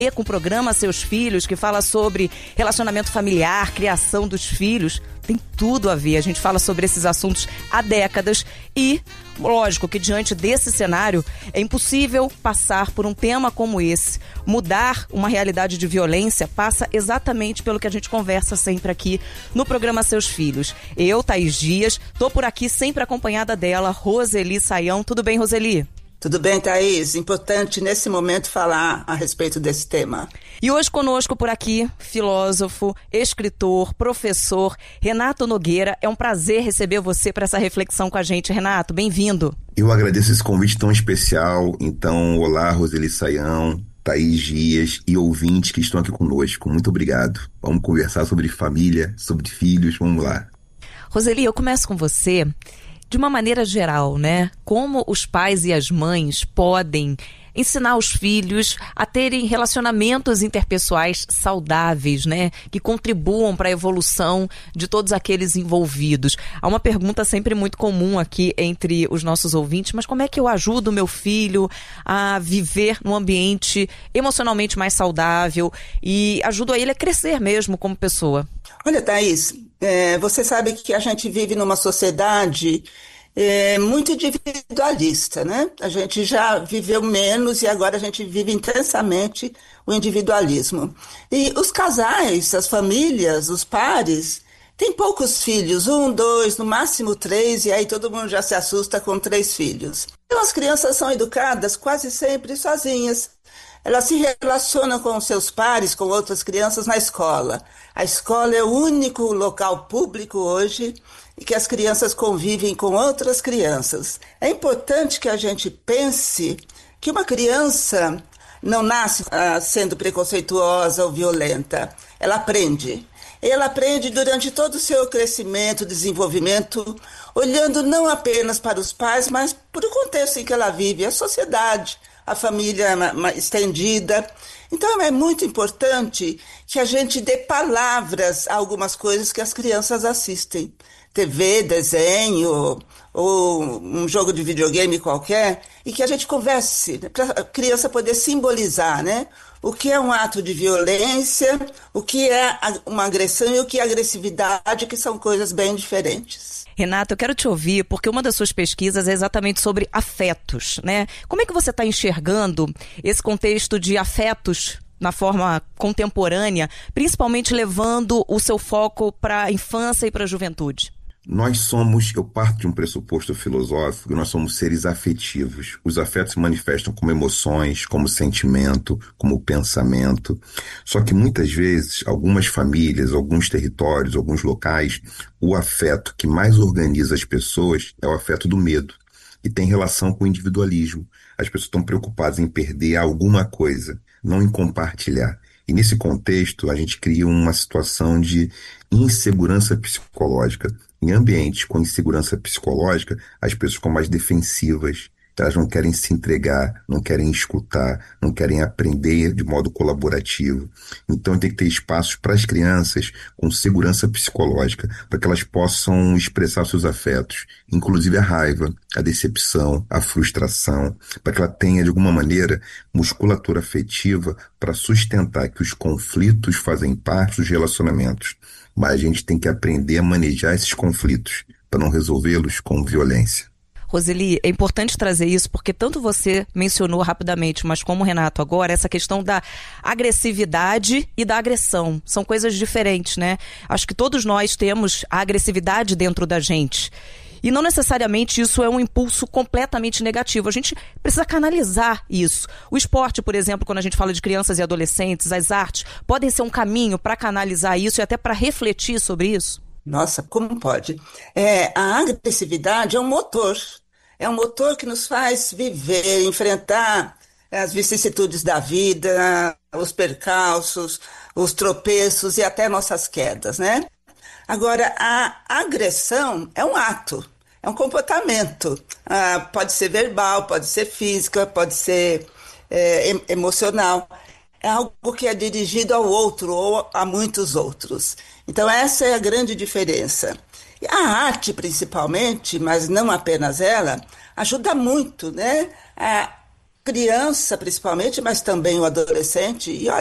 com o programa Seus Filhos, que fala sobre relacionamento familiar, criação dos filhos, tem tudo a ver. A gente fala sobre esses assuntos há décadas e, lógico, que diante desse cenário é impossível passar por um tema como esse. Mudar uma realidade de violência passa exatamente pelo que a gente conversa sempre aqui no programa Seus Filhos. Eu, Thaís Dias, tô por aqui sempre acompanhada dela, Roseli Saião. Tudo bem, Roseli? Tudo bem, Thaís? Importante nesse momento falar a respeito desse tema. E hoje conosco por aqui, filósofo, escritor, professor, Renato Nogueira. É um prazer receber você para essa reflexão com a gente. Renato, bem-vindo. Eu agradeço esse convite tão especial. Então, olá, Roseli Saião, Thaís Dias e ouvintes que estão aqui conosco. Muito obrigado. Vamos conversar sobre família, sobre filhos. Vamos lá. Roseli, eu começo com você. De uma maneira geral, né? Como os pais e as mães podem ensinar os filhos a terem relacionamentos interpessoais saudáveis, né? Que contribuam para a evolução de todos aqueles envolvidos. Há uma pergunta sempre muito comum aqui entre os nossos ouvintes, mas como é que eu ajudo o meu filho a viver num ambiente emocionalmente mais saudável e ajudo a ele a crescer mesmo como pessoa? Olha, Thaís, você sabe que a gente vive numa sociedade muito individualista, né? A gente já viveu menos e agora a gente vive intensamente o individualismo. E os casais, as famílias, os pares, têm poucos filhos, 1, 2, no máximo 3, e aí todo mundo já se assusta com 3 filhos. Então as crianças são educadas quase sempre sozinhas. Elas se relacionam com seus pares, com outras crianças na escola. A escola é o único local público hoje em que as crianças convivem com outras crianças. É importante que a gente pense que uma criança não nasce sendo preconceituosa ou violenta. Ela aprende. Ela aprende durante todo o seu crescimento, desenvolvimento, olhando não apenas para os pais, mas para o contexto em que ela vive, a sociedade, a família estendida. Então é muito importante que a gente dê palavras a algumas coisas que as crianças assistem. TV, desenho ou um jogo de videogame qualquer, e que a gente converse, né, para a criança poder simbolizar, né, o que é um ato de violência, o que é uma agressão e o que é agressividade, que são coisas bem diferentes. Renato, eu quero te ouvir porque uma das suas pesquisas é exatamente sobre afetos, né? Como é que você está enxergando esse contexto de afetos na forma contemporânea, principalmente levando o seu foco para a infância e para a juventude? Eu parto de um pressuposto filosófico que nós somos seres afetivos. Os afetos se manifestam como emoções, como sentimento, como pensamento. Só que muitas vezes, algumas famílias, alguns territórios, alguns locais, o afeto que mais organiza as pessoas é o afeto do medo, e tem relação com o individualismo. As pessoas estão preocupadas em perder alguma coisa, não em compartilhar. E nesse contexto, a gente cria uma situação de insegurança psicológica. Em ambientes com insegurança psicológica, as pessoas ficam mais defensivas. Elas não querem se entregar, não querem escutar, não querem aprender de modo colaborativo. Então tem que ter espaços para as crianças com segurança psicológica, para que elas possam expressar seus afetos, inclusive a raiva, a decepção, a frustração, para que ela tenha de alguma maneira musculatura afetiva para sustentar que os conflitos fazem parte dos relacionamentos. Mas a gente tem que aprender a manejar esses conflitos para não resolvê-los com violência. Roseli, é importante trazer isso porque tanto você mencionou rapidamente, mas como o Renato agora, essa questão da agressividade e da agressão. São coisas diferentes, né? Acho que todos nós temos a agressividade dentro da gente. E não necessariamente isso é um impulso completamente negativo. A gente precisa canalizar isso. O esporte, por exemplo, quando a gente fala de crianças e adolescentes, as artes, podem ser um caminho para canalizar isso e até para refletir sobre isso? Nossa, como pode? A agressividade é um motor. É um motor que nos faz viver, enfrentar as vicissitudes da vida, os percalços, os tropeços e até nossas quedas, né? Agora, a agressão é um ato, é um comportamento. Pode ser verbal, pode ser física, pode ser emocional. É algo que é dirigido ao outro ou a muitos outros. Então, essa é a grande diferença. E a arte, principalmente, mas não apenas ela, ajuda muito, né, a criança, principalmente, mas também o adolescente. E